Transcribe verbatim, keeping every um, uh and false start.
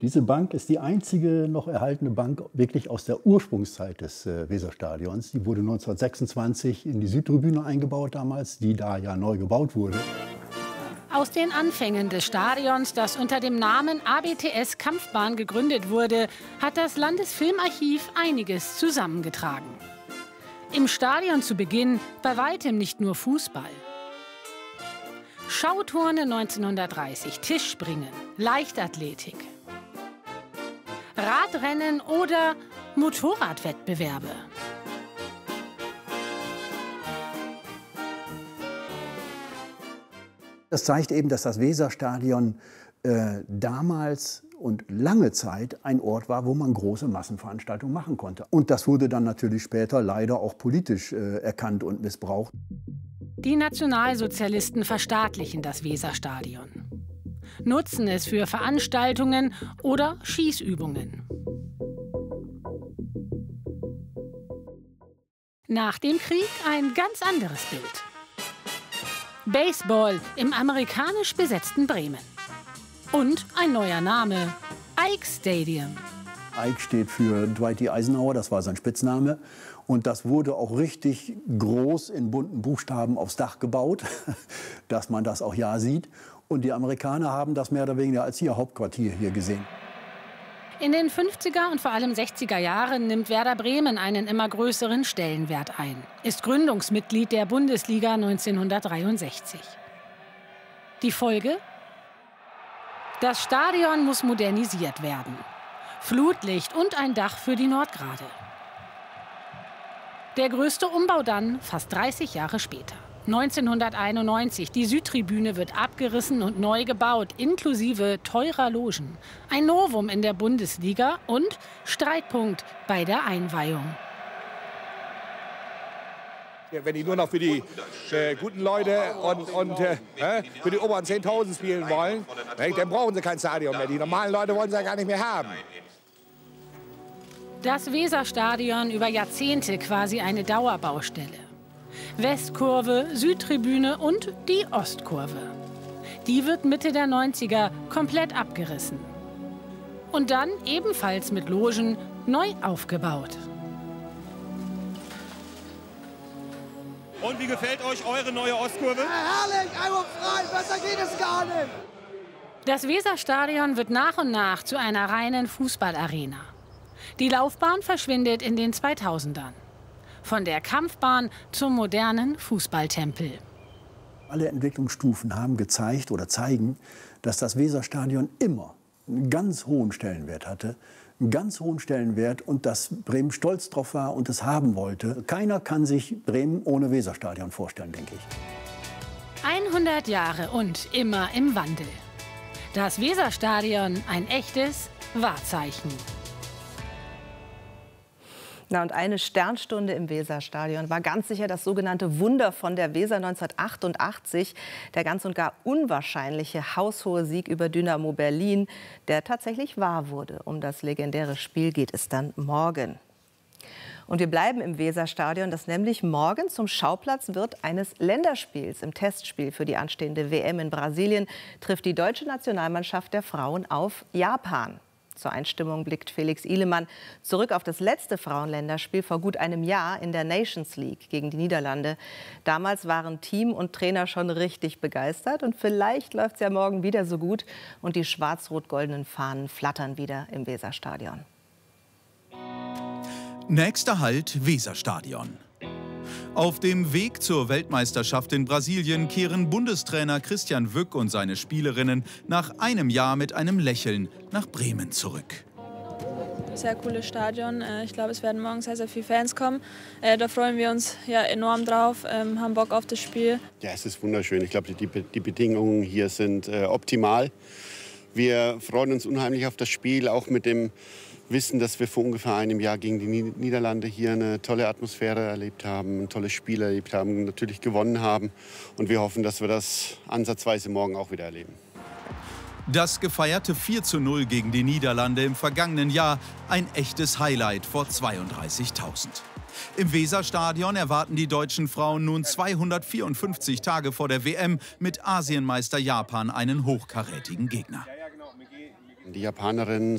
Diese Bank ist die einzige noch erhaltene Bank wirklich aus der Ursprungszeit des äh, Weserstadions. Die wurde neunzehnhundertsechsundzwanzig in die Südtribüne eingebaut damals, die da ja neu gebaut wurde. Aus den Anfängen des Stadions, das unter dem Namen A B T S Kampfbahn gegründet wurde, hat das Landesfilmarchiv einiges zusammengetragen. Im Stadion zu Beginn bei weitem nicht nur Fußball. Schauturne neunzehnhundertdreißig, Tischspringen, Leichtathletik, Radrennen oder Motorradwettbewerbe. Das zeigt eben, dass das Weserstadion äh, damals und lange Zeit ein Ort war, wo man große Massenveranstaltungen machen konnte. Und das wurde dann natürlich später leider auch politisch äh, erkannt und missbraucht. Die Nationalsozialisten verstaatlichen das Weserstadion, nutzen es für Veranstaltungen oder Schießübungen. Nach dem Krieg ein ganz anderes Bild. Baseball im amerikanisch besetzten Bremen. Und ein neuer Name, Ike Stadium. Ike steht für Dwight D. Eisenhower, das war sein Spitzname. Und das wurde auch richtig groß in bunten Buchstaben aufs Dach gebaut, dass man das auch ja sieht. Und die Amerikaner haben das mehr oder weniger als ihr Hauptquartier hier gesehen. In den fünfziger und vor allem sechziger Jahren nimmt Werder Bremen einen immer größeren Stellenwert ein, ist Gründungsmitglied der Bundesliga neunzehnhundertdreiundsechzig. Die Folge? Das Stadion muss modernisiert werden. Flutlicht und ein Dach für die Nordgrade. Der größte Umbau dann fast dreißig Jahre später. neunzehnhunderteinundneunzig, die Südtribüne wird abgerissen und neu gebaut, inklusive teurer Logen. Ein Novum in der Bundesliga und Streitpunkt bei der Einweihung. Wenn die nur noch für die äh, guten Leute und, und äh, für die oberen zehntausend spielen wollen, dann brauchen sie kein Stadion mehr. Die normalen Leute wollen sie ja gar nicht mehr haben. Das Weserstadion über Jahrzehnte quasi eine Dauerbaustelle. Westkurve, Südtribüne und die Ostkurve. Die wird Mitte der neunziger komplett abgerissen. Und dann ebenfalls mit Logen neu aufgebaut. Und wie gefällt euch eure neue Ostkurve? Ja, herrlich, einwandfrei, besser geht es gar nicht. Das Weserstadion wird nach und nach zu einer reinen Fußballarena. Die Laufbahn verschwindet in den zweitausendern. Von der Kampfbahn zum modernen Fußballtempel. Alle Entwicklungsstufen haben gezeigt oder zeigen, dass das Weserstadion immer einen ganz hohen Stellenwert hatte. Einen ganz hohen Stellenwert und dass Bremen stolz drauf war und es haben wollte. Keiner kann sich Bremen ohne Weserstadion vorstellen, denke ich. hundert Jahre und immer im Wandel. Das Weserstadion ein echtes Wahrzeichen. Na, und eine Sternstunde im Weserstadion war ganz sicher das sogenannte Wunder von der Weser neunzehnhundertachtundachtzig. Der ganz und gar unwahrscheinliche haushohe Sieg über Dynamo Berlin, der tatsächlich wahr wurde. Um das legendäre Spiel geht es dann morgen. Und wir bleiben im Weserstadion, das nämlich morgen zum Schauplatz wird eines Länderspiels. Im Testspiel für die anstehende W M in Brasilien trifft die deutsche Nationalmannschaft der Frauen auf Japan. Zur Einstimmung blickt Felix Ihlemann zurück auf das letzte Frauenländerspiel vor gut einem Jahr in der Nations League gegen die Niederlande. Damals waren Team und Trainer schon richtig begeistert. Und vielleicht läuft es ja morgen wieder so gut. Und die schwarz-rot-goldenen Fahnen flattern wieder im Weserstadion. Nächster Halt Weserstadion. Auf dem Weg zur Weltmeisterschaft in Brasilien kehren Bundestrainer Christian Wück und seine Spielerinnen nach einem Jahr mit einem Lächeln nach Bremen zurück. Sehr cooles Stadion. Ich glaube, es werden morgen sehr, sehr viele Fans kommen. Da freuen wir uns ja enorm drauf, haben Bock auf das Spiel. Ja, es ist wunderschön. Ich glaube, die, die Bedingungen hier sind äh, optimal. Wir freuen uns unheimlich auf das Spiel, auch mit dem Wissen, dass wir vor ungefähr einem Jahr gegen die Niederlande hier eine tolle Atmosphäre erlebt haben, ein tolles Spiel erlebt haben, natürlich gewonnen haben. Und wir hoffen, dass wir das ansatzweise morgen auch wieder erleben. Das gefeierte vier zu null gegen die Niederlande im vergangenen Jahr, ein echtes Highlight vor zweiunddreißigtausend. Im Weserstadion erwarten die deutschen Frauen nun zweihundertvierundfünfzig Tage vor der W M mit Asienmeister Japan einen hochkarätigen Gegner. Die Japanerinnen